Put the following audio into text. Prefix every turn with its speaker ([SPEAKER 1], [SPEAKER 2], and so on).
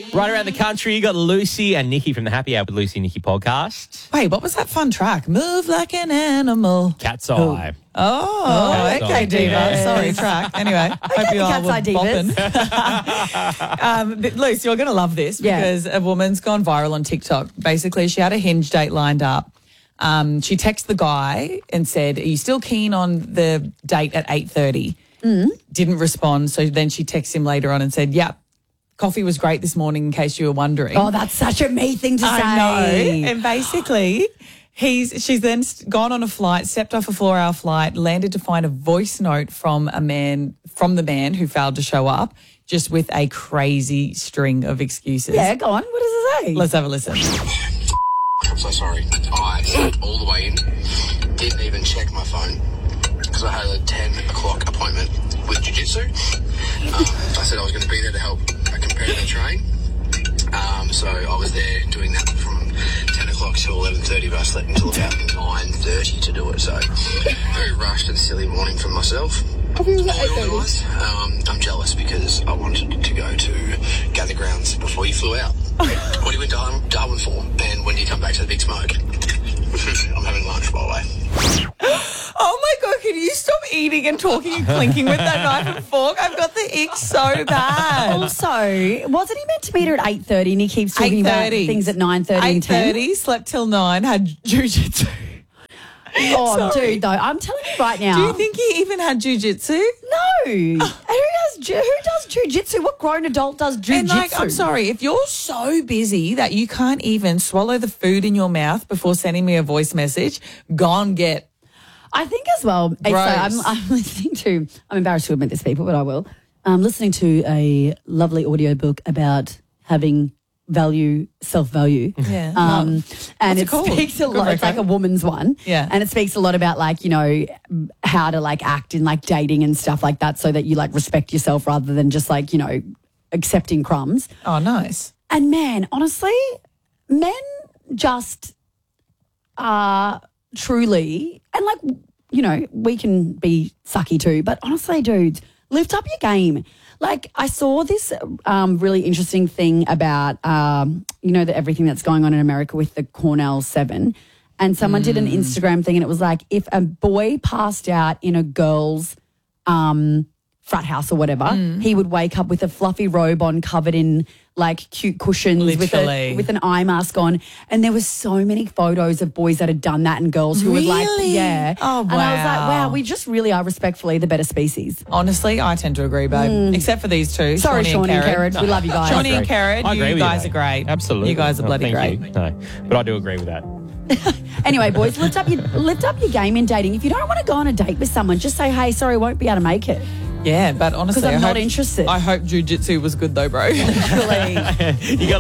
[SPEAKER 1] Right around the country, you got Lucy and Nikki from the Happy Hour with Lucy and Nikki podcast.
[SPEAKER 2] Wait, what was that fun track? Move like an animal.
[SPEAKER 1] Cat's Eye.
[SPEAKER 2] Oh,
[SPEAKER 1] Cat's
[SPEAKER 2] okay,
[SPEAKER 1] Eye.
[SPEAKER 2] Diva.
[SPEAKER 1] Yeah.
[SPEAKER 2] Sorry, track. Anyway, hope you all
[SPEAKER 3] Cat's
[SPEAKER 2] were
[SPEAKER 3] Eye
[SPEAKER 2] bopping. Luce, you're going to love this because a woman's gone viral on TikTok. Basically, she had a Hinge date lined up. She texted the guy and said, "Are you still keen on the date at 8:30?" Didn't respond. So then she texted him later on and said, "Yep. Coffee was great this morning, in case you were wondering."
[SPEAKER 3] Oh, that's such a me thing to say.
[SPEAKER 2] I know. And basically, she's then gone on a flight, stepped off a 4-hour flight, landed to find a voice note from the man who failed to show up, just with a crazy string of excuses.
[SPEAKER 3] Yeah, go on. What does it say?
[SPEAKER 2] Let's have a listen.
[SPEAKER 4] I'm so sorry. I slept all the way in. Didn't even check my phone because I had a 10 o'clock appointment with jiu-jitsu. I said I was going to be there to help a competitor train. So I was there doing that from 10 o'clock till 11:30, but I slept until about 9:30 to do it. So very rushed and silly morning for myself. I'm jealous because I wanted to go to Gather Grounds before you flew out. What do you went to Darwin for? And when do you come back to the Big Smoke? I'm having lunch, by the way.
[SPEAKER 2] Oh my God, can you stop eating and talking and clinking with that knife and fork? I've got the ick so bad.
[SPEAKER 3] Also, wasn't he meant to meet her at 8:30 and he keeps talking about
[SPEAKER 2] 8:30.
[SPEAKER 3] things at 9:30 and 10?
[SPEAKER 2] 8:30, slept till 9, had jiu-jitsu.
[SPEAKER 3] Oh,
[SPEAKER 2] Sorry.
[SPEAKER 3] dude, though, I'm telling you right now.
[SPEAKER 2] Do you think he even had jiu-jitsu?
[SPEAKER 3] No. Who does jiu-jitsu? What grown adult does jiu-jitsu?
[SPEAKER 2] And I'm sorry, if you're so busy that you can't even swallow the food in your mouth before sending me a voice message, go and get.
[SPEAKER 3] I think as well, it's I'm listening to, I'm embarrassed to admit this, people, but I will. I'm listening to a lovely audiobook about having self-value.
[SPEAKER 2] Yeah.
[SPEAKER 3] And
[SPEAKER 2] What's
[SPEAKER 3] it
[SPEAKER 2] it called?
[SPEAKER 3] speaks a
[SPEAKER 2] Good
[SPEAKER 3] lot, it's like a
[SPEAKER 2] record.
[SPEAKER 3] woman's one.
[SPEAKER 2] Yeah.
[SPEAKER 3] And it speaks a lot about like, you know, how to like act in like dating and stuff like that so that you like respect yourself rather than just like, you know, accepting crumbs.
[SPEAKER 2] Oh, nice.
[SPEAKER 3] And man, honestly, men just are truly, and like, you know, we can be sucky too, but honestly, dudes, lift up your game. Like I saw this really interesting thing about, you know, everything that's going on in America with the Cornell 7. And someone did an Instagram thing and it was like, if a boy passed out in a girl's frat house or whatever, he would wake up with a fluffy robe on covered in like cute cushions
[SPEAKER 2] Literally.
[SPEAKER 3] with an eye mask on. And there were so many photos of boys that had done that and girls who would like,
[SPEAKER 2] Really?
[SPEAKER 3] yeah.
[SPEAKER 2] Oh,
[SPEAKER 3] And I was like,
[SPEAKER 2] wow.
[SPEAKER 3] wow, we just really are respectfully the better species.
[SPEAKER 2] Honestly, I tend to agree, babe. Except for these two.
[SPEAKER 3] Sorry, Shawnee and
[SPEAKER 2] Carrot.
[SPEAKER 3] Carrot. We love you guys.
[SPEAKER 2] Shawnee and Carrot,
[SPEAKER 1] I agree
[SPEAKER 2] you
[SPEAKER 1] with
[SPEAKER 2] guys
[SPEAKER 1] mate.
[SPEAKER 2] are great.
[SPEAKER 1] Absolutely.
[SPEAKER 2] You guys are
[SPEAKER 1] Oh,
[SPEAKER 2] bloody
[SPEAKER 1] thank
[SPEAKER 2] great.
[SPEAKER 1] you. No, but I do agree with that.
[SPEAKER 3] Anyway, boys, lift up your game in dating. If you don't want to go on a date with someone, just say, hey, sorry, won't be able to make it.
[SPEAKER 2] Yeah, but honestly,
[SPEAKER 3] 'Cause I'm
[SPEAKER 2] I
[SPEAKER 3] not
[SPEAKER 2] hope-
[SPEAKER 3] interested.
[SPEAKER 2] I hope jiu-jitsu was good though, bro.
[SPEAKER 3] Really.
[SPEAKER 1] You got